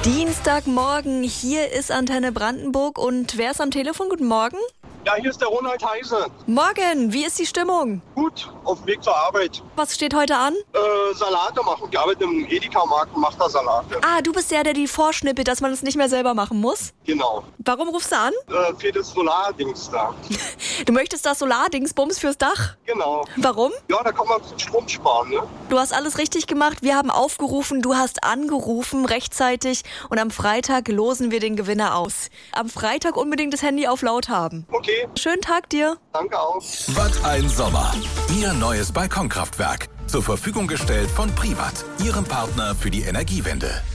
Dienstagmorgen, hier ist Antenne Brandenburg und wer ist am Telefon? Guten Morgen. Ja, hier ist der Ronald Heise. Morgen, wie ist die Stimmung? Gut, auf dem Weg zur Arbeit. Was steht heute an? Salate machen. Ich arbeite im Edeka-Markt und mache da Salate. Ah, du bist der die vorschnippelt, dass man es nicht mehr selber machen muss? Genau. Warum rufst du an? Für das Solardings da. Du möchtest das Solardingsbums fürs Dach? Genau. Warum? Ja, da kann man ein bisschen Strom sparen, ne? Du hast alles richtig gemacht. Wir haben aufgerufen, du hast angerufen rechtzeitig und am Freitag losen wir den Gewinner aus. Am Freitag unbedingt das Handy auf laut haben. Okay, Schönen Tag dir. danke auch. Was ein Sommer. Ihr neues Balkonkraftwerk. Zur Verfügung gestellt von Privat, Ihrem Partner für die Energiewende.